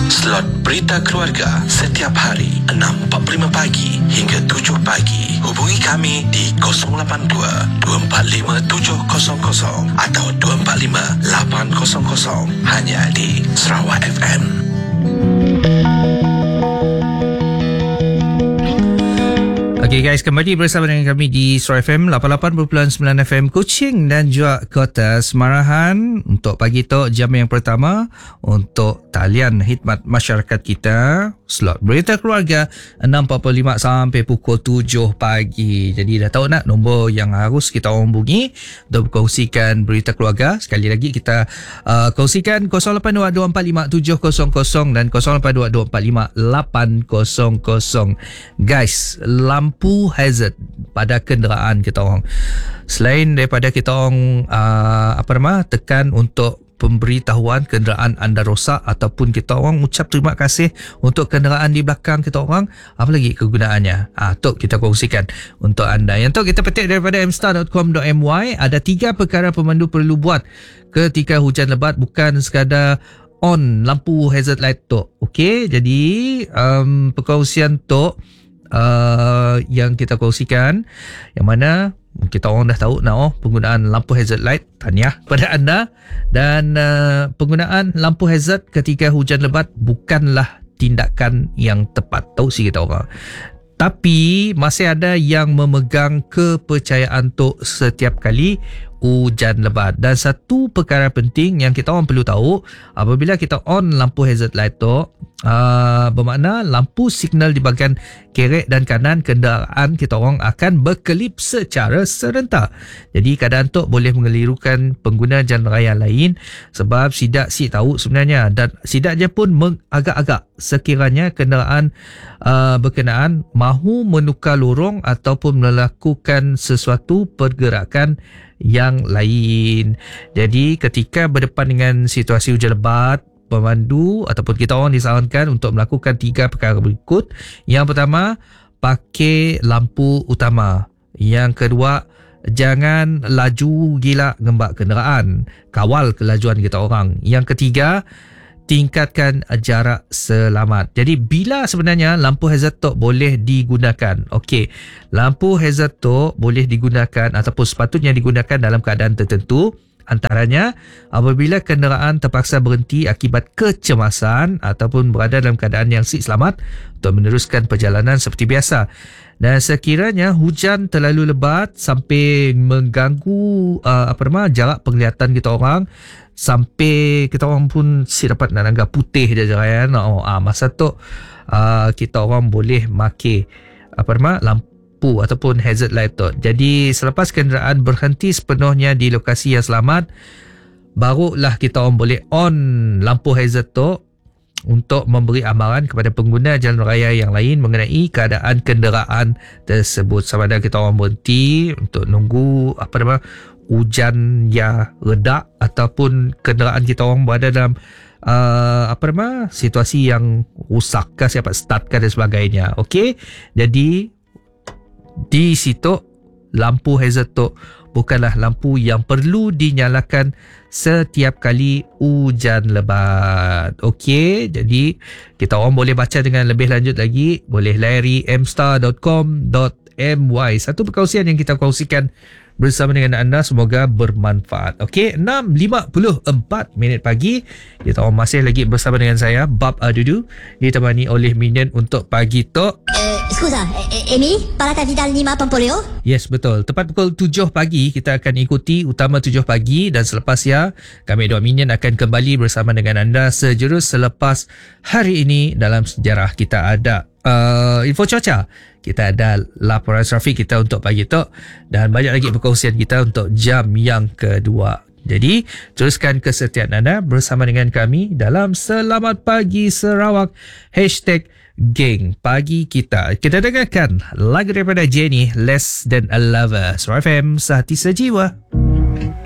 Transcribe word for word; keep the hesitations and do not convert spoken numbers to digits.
Slot Berita Keluarga setiap hari enam empat puluh lima pagi hingga tujuh pagi. Hubungi kami di kosong lapan dua, dua empat lima, tujuh kosong kosong atau dua empat lima, lapan kosong kosong hanya di Sarawak F M. Okay guys, kembali bersama dengan kami di Sarawak F M lapan puluh lapan perpuluhan sembilan F M Kuching dan juga Kota Semarahan. Untuk pagi tu jam yang pertama untuk talian khidmat masyarakat kita, slot Berita Keluarga enam empat puluh lima sampai pukul tujuh pagi. Jadi dah tahu nak nombor yang harus kita hubungi untuk berkongsikan berita keluarga. Sekali lagi kita uh, kongsikan kosong lapan dua, dua empat lima, tujuh kosong kosong dan kosong lapan dua, dua empat lima, lapan kosong kosong. Guys, lampu hazard pada kenderaan kita orang. Selain daripada kita orang uh, apa nama tekan untuk pemberitahuan kenderaan anda rosak ataupun kita orang ucap terima kasih untuk kenderaan di belakang kita orang, apa lagi kegunaannya? Ah, tu kita kongsikan untuk anda. Yang tu kita petik daripada m star dot com dot m y. Ada tiga perkara pemandu perlu buat ketika hujan lebat, bukan sekadar on lampu hazard light tu. Okey, jadi um, perkongsian tu uh, yang kita kongsikan, yang mana kita orang dah tahu now penggunaan lampu hazard light, tahniah pada anda. Dan uh, penggunaan lampu hazard ketika hujan lebat bukanlah tindakan yang tepat, tahu sih kita orang. Tapi masih ada yang memegang kepercayaan tu setiap kali hujan lebat. Dan satu perkara penting yang kita orang perlu tahu, apabila kita on lampu hazard light tu, uh, bermakna lampu signal di bahagian kerek dan kanan kenderaan kita orang akan berkelip secara serentak. Jadi keadaan tu boleh mengelirukan pengguna jalan raya lain, sebab sidak si tahu sebenarnya, dan sidaknya pun mengagak-agak sekiranya kenderaan uh, berkenaan mahu menukar lorong ataupun melakukan sesuatu pergerakan yang lain. Jadi ketika berdepan dengan situasi hujan lebat, pemandu ataupun kita orang disarankan untuk melakukan tiga perkara berikut. Yang pertama, pakai lampu utama. Yang kedua, jangan laju gila ngembak kenderaan, kawal kelajuan kita orang. Yang ketiga, tingkatkan jarak selamat. Jadi bila sebenarnya lampu hazard tu boleh digunakan? Okey, lampu hazard tu boleh digunakan ataupun sepatutnya digunakan dalam keadaan tertentu. Antaranya apabila kenderaan terpaksa berhenti akibat kecemasan ataupun berada dalam keadaan yang si selamat untuk meneruskan perjalanan seperti biasa. Dan sekiranya hujan terlalu lebat sampai mengganggu uh, apa nama jarak penglihatan kita orang, sampai kita orang pun si dapat nak nanggap putih je kan. Oh, ah, masa tu uh, kita orang boleh make apa nama lampu ataupun hazard light tu. Jadi selepas kenderaan berhenti sepenuhnya di lokasi yang selamat, barulah kita orang boleh on lampu hazard tu untuk memberi amaran kepada pengguna jalan raya yang lain mengenai keadaan kenderaan tersebut. Sama ada kita orang berhenti untuk nunggu apa nama hujan yang reda ataupun kenderaan kita orang berada dalam uh, apa nama situasi yang rusak ke, siapa startkan dan sebagainya. Okey, jadi di situ lampu hazard tu bukanlah lampu yang perlu dinyalakan setiap kali hujan lebat. Okey, jadi kita orang boleh baca dengan lebih lanjut lagi, boleh layari m star dot com dot m y. Satu perkongsian yang kita kongsikan bersama dengan anda, semoga bermanfaat. Okey, enam lima puluh empat minit pagi. Kita orang masih lagi bersama dengan saya, Bab Adudu, ditemani oleh Minion untuk pagi tu. Uh, scusa, Amy, para Capital lima Pampoleo? Yes, betul. Tepat pukul tujuh pagi kita akan ikuti Utama tujuh pagi, dan selepas ya, kami dua Minion akan kembali bersama dengan anda sejurus selepas hari ini dalam sejarah. Kita ada uh, info cuaca, kita ada laporan trafik kita untuk pagi tu, dan banyak lagi perkongsian kita untuk jam yang kedua. Jadi, teruskan kesetiaan anda bersama dengan kami dalam Selamat Pagi Sarawak, hashtag Geng Pagi Kita. Kita dengarkan lagu daripada Jenny, Less Than a Lover. Sarawak F M, sehati sejiwa.